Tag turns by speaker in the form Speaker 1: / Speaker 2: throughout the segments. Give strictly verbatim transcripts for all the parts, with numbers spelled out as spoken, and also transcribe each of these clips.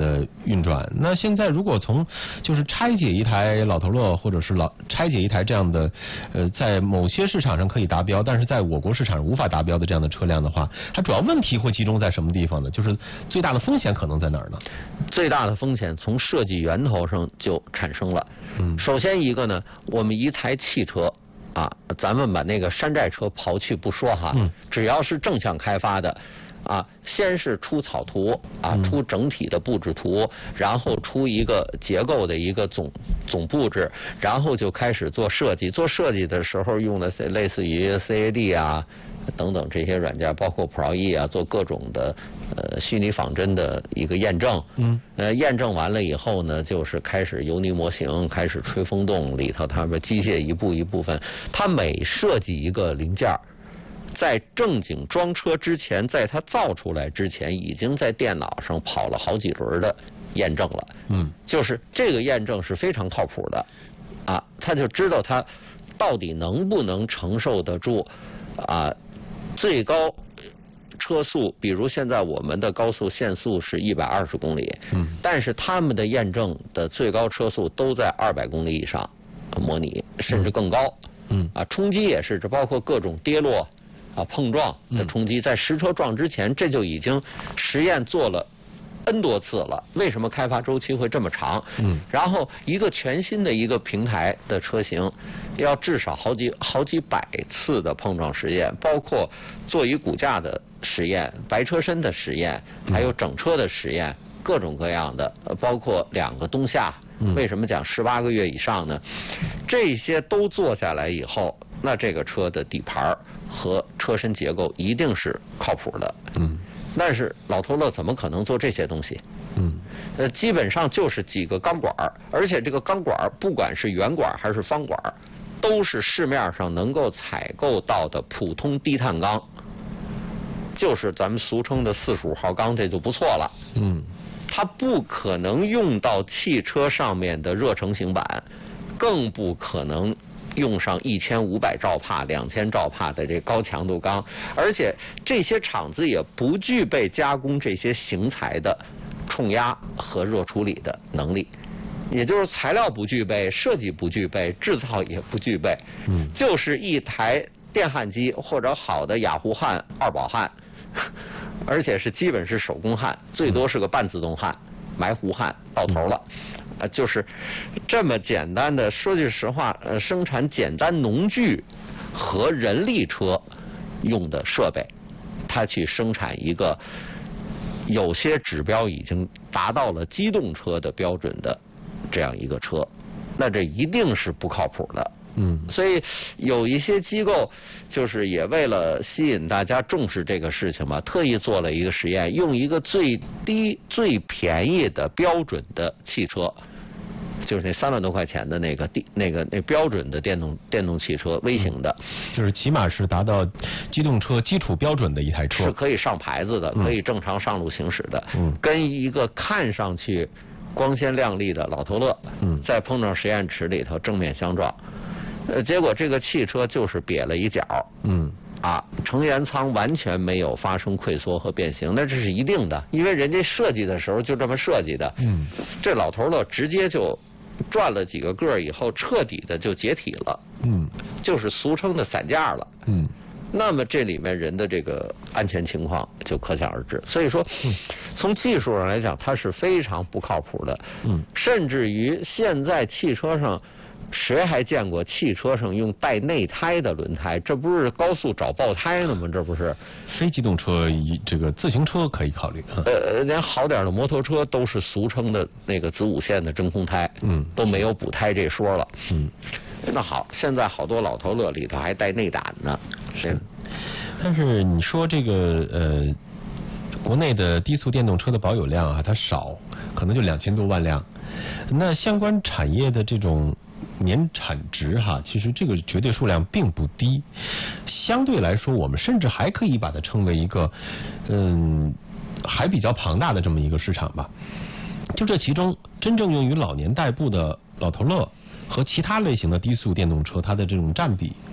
Speaker 1: 的运转。那现在如果从就是拆解一台老头乐，或者是老拆解一台这样的呃，在某些市场上可以达标，但是在我国市场上无法达标的这样的车辆的话，它主要问题会集中在什么地方呢？就是最大的风险可能在哪儿呢？
Speaker 2: 最大的风险从设计源头上就产生了。嗯，首先一个呢，我们一台汽车啊，咱们把那个山寨车刨去不说哈，嗯，只要是正向开发的。啊，先是出草图啊，出整体的布置图，然后出一个结构的一个总总布置，然后就开始做设计。做设计的时候用的类似于 C A D 啊等等这些软件，包括 Pro E 啊，做各种的呃虚拟仿真的一个验证。嗯，呃，验证完了以后呢，就是开始油泥模型，开始吹风洞里头，他们机械一步一部分，它每设计一个零件，在正经装车之前，在它造出来之前，已经在电脑上跑了好几轮的验证了。嗯，就是这个验证是非常靠谱的，啊，他就知道它到底能不能承受得住啊最高车速。比如现在我们的高速限速是一百二十公里，嗯，但是他们的验证的最高车速都在二百公里以上模拟，甚至更高。嗯，啊，冲击也是，这包括各种跌落。啊，碰撞的冲击，在实车撞之前，这就已经实验做了 N 多次了。为什么开发周期会这么长？嗯，然后一个全新的一个平台的车型，要至少好几好几百次的碰撞实验，包括座椅骨架的实验、白车身的实验，还有整车的实验，各种各样的，包括两个冬夏。为什么讲十八个月以上呢？这些都做下来以后，那这个车的底盘和车身结构一定是靠谱的。嗯，但是老头乐怎么可能做这些东西？嗯，呃，基本上就是几个钢管，而且这个钢管不管是圆管还是方管，都是市面上能够采购到的普通低碳钢，就是咱们俗称的四十五号钢，这就不错了。嗯。它不可能用到汽车上面的热成型板，更不可能用上一千五百兆帕、两千兆帕的这高强度钢，而且这些厂子也不具备加工这些型材的冲压和热处理的能力，也就是材料不具备，设计不具备，制造也不具备，嗯，就是一台电焊机或者好的雅虎焊、二宝焊。而且是基本是手工焊，最多是个半自动焊，埋弧焊到头了，呃，就是这么简单的。说句实话，呃，生产简单农具和人力车用的设备，它去生产一个有些指标已经达到了机动车的标准的这样一个车，那这一定是不靠谱的。嗯，所以有一些机构就是也为了吸引大家重视这个事情嘛，特意做了一个实验，用一个最低最便宜的标准的汽车，就是那三万多块钱的那个地那个那标准的电动电动汽车，微型的，
Speaker 1: 就是起码是达到机动车基础标准的一台车，
Speaker 2: 是可以上牌子的，可以正常上路行驶的，嗯，跟一个看上去光鲜亮丽的老头乐，嗯，在碰撞实验池里头正面相撞。呃，结果这个汽车就是瘪了一角，嗯，啊，成员舱完全没有发生溃缩和变形，那这是一定的，因为人家设计的时候就这么设计的，嗯，这老头乐直接就转了几个个以后，彻底的就解体了，嗯，就是俗称的散架了，嗯，那么这里面人的这个安全情况就可想而知。所以说，嗯，从技术上来讲，它是非常不靠谱的，嗯，甚至于现在汽车上。谁还见过汽车上用带内胎的轮胎？这不是高速找爆胎呢吗？这不是
Speaker 1: 非机动车，一这个自行车可以考虑。
Speaker 2: 呃，连好点的摩托车都是俗称的那个子午线的真空胎，嗯，都没有补胎这说了。嗯，那好，现在好多老头乐里头还带内胆呢。
Speaker 1: 是，但是你说这个呃，国内的低速电动车的保有量啊，它少，可能就两千多万辆。那相关产业的这种年产值哈，其实这个绝对数量并不低，相对来说，我们甚至还可以把它称为一个嗯还比较庞大的这么一个市场吧。就这其中，真正用于老年代步的老头乐和其他类型的低速电动车，它的这种占比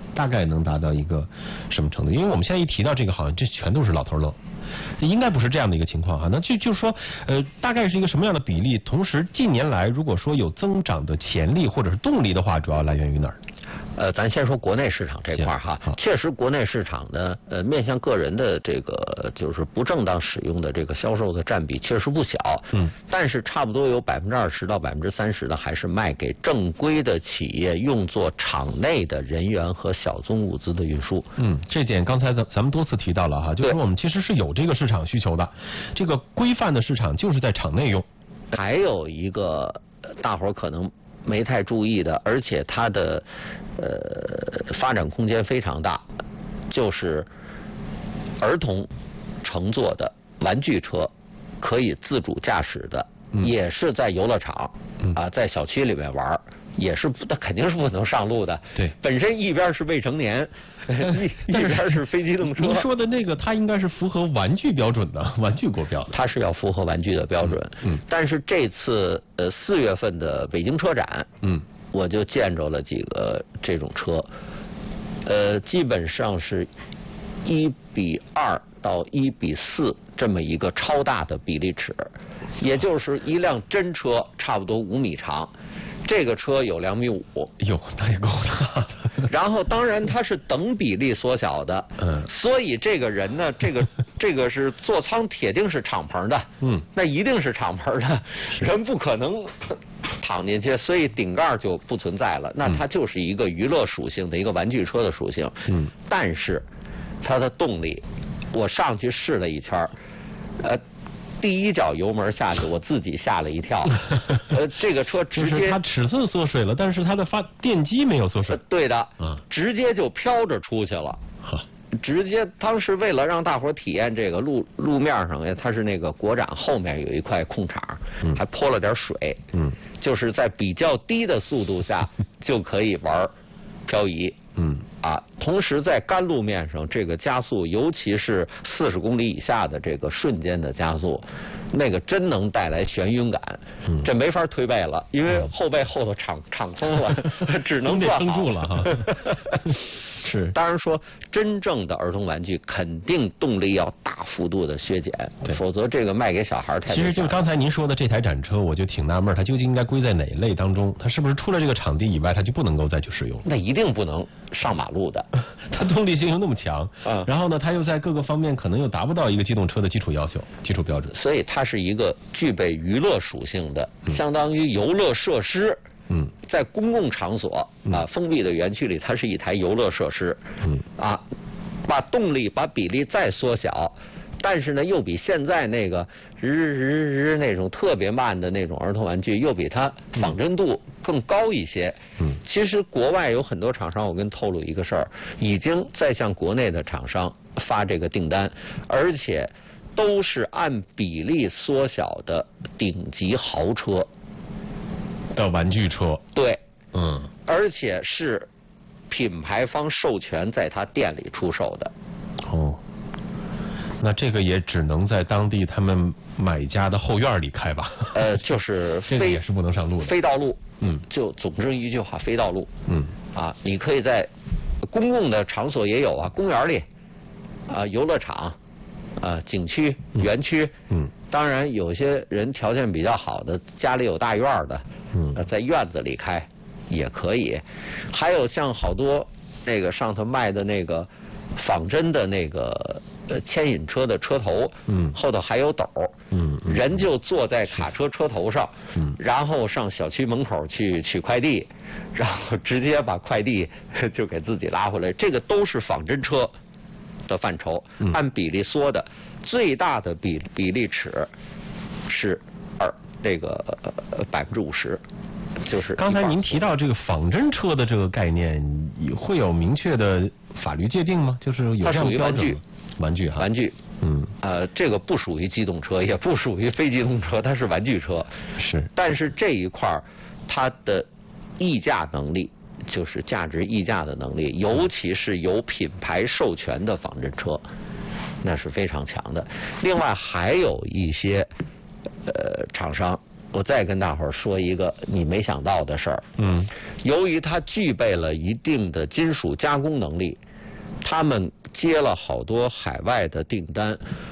Speaker 1: 大概能达到一个什么程度？因为我们现在一提到这个，好像这全都是老头乐，应该不是这样的一个情况哈。那就就是说，呃，大概是一个什么样的比例？同时，近年来如果说有增长的潜力或者是动力的话，主要来源于哪儿？
Speaker 2: 呃，咱先说国内市场这块哈，确实国内市场呢，呃，面向个人的这个就是不正当使用的这个销售的占比确实不小，嗯，但是差不多有百分之二十到百分之三十的还是卖给正规的企业，用作场内的人员和小宗物资的运输。
Speaker 1: 嗯，这点刚才咱咱们多次提到了哈，就是说我们其实是有这个市场需求的，这个规范的市场就是在场内用。
Speaker 2: 还有一个大伙儿可能没太注意的，而且它的呃发展空间非常大，就是儿童乘坐的玩具车，可以自主驾驶的，嗯、也是在游乐场、嗯、啊，在小区里面玩，也是那肯定是不能上路的。
Speaker 1: 对，
Speaker 2: 本身一边是未成年，一边是非机动车。
Speaker 1: 您说的那个，它应该是符合玩具标准的，玩具国标的。
Speaker 2: 它是要符合玩具的标准。嗯。嗯但是这次呃四月份的北京车展，嗯，我就见着了几个这种车，呃，基本上是一比二到一比四这么一个超大的比例尺，也就是一辆真车差不多五米长。这个车有两米五，
Speaker 1: 哟，那也够大的。
Speaker 2: 然后，当然它是等比例缩小的，嗯，所以这个人呢，这个这个是座舱铁定是敞篷的，嗯，那一定是敞篷的，人不可能躺进去，所以顶盖就不存在了。那它就是一个娱乐属性的一个玩具车的属性，嗯，但是它的动力，我上去试了一圈，呃。第一脚油门下去，我自己吓了一跳。呃，这个车直接
Speaker 1: 它尺寸缩水了，但是它的发电机没有缩水。
Speaker 2: 呃、对的，嗯，直接就飘着出去了。直接当时为了让大伙体验这个路路面上，它是那个国展后面有一块空场，嗯、还泼了点水，嗯，就是在比较低的速度下就可以玩漂移。嗯啊，同时在干路面上，这个加速，尤其是四十公里以下的这个瞬间的加速，那个真能带来眩晕感。嗯，这没法推背了，因为后背后头敞敞风了，只能
Speaker 1: 得撑住了哈。是，
Speaker 2: 当然说真正的儿童玩具肯定动力要大幅度的削减，否则这个卖给小孩太。
Speaker 1: 其实就刚才您说的这台展车，我就挺纳闷，它究竟应该归在哪一类当中？它是不是除了这个场地以外，它就不能够再去使用？
Speaker 2: 那一定不能上马路的，
Speaker 1: 它动力性又那么强，嗯，然后呢，它又在各个方面可能又达不到一个机动车的基础要求、基础标准，
Speaker 2: 所以它是一个具备娱乐属性的，嗯、相当于游乐设施。嗯，在公共场所啊，封闭的园区里，它是一台游乐设施。嗯，啊，把动力、把比例再缩小，但是呢，又比现在那个日日日那种特别慢的那种儿童玩具，又比它仿真度更高一些。嗯，其实国外有很多厂商，我跟透露一个事儿，已经在向国内的厂商发这个订单，而且都是按比例缩小的顶级豪车。
Speaker 1: 的玩具车，
Speaker 2: 对，嗯，而且是品牌方授权在他店里出售的。
Speaker 1: 哦，那这个也只能在当地他们买家的后院里开吧？
Speaker 2: 呃，就是
Speaker 1: 这个也是不能上路的，
Speaker 2: 非道路。嗯，就总之一句话，非道路。
Speaker 1: 嗯，
Speaker 2: 啊，你可以在公共的场所也有啊，公园里，啊，游乐场。啊，景区、园区，嗯，当然有些人条件比较好的，家里有大院的，嗯，在院子里开也可以。还有像好多那个上头卖的那个仿真的那个呃牵引车的车头，嗯，后头还有斗，嗯，人就坐在卡车车头上，嗯，然后上小区门口去取快递，然后直接把快递就给自己拉回来，这个都是仿真车的范畴，按比例缩的，最大的比比例尺是二这个百分之五十，就是
Speaker 1: 刚才您提到这个仿真车的这个概念，会有明确的法律界定吗？就是有这样的标准吗？玩具哈，
Speaker 2: 玩具，嗯，呃，这个不属于机动车，也不属于非机动车，它是玩具车，
Speaker 1: 是，
Speaker 2: 但是这一块它的溢价能力。就是价值溢价的能力，尤其是有品牌授权的仿真车，那是非常强的。另外还有一些呃厂商我再跟大伙儿说一个你没想到的事儿。
Speaker 1: 嗯，
Speaker 2: 由于它具备了一定的金属加工能力，他们接了好多海外的订单。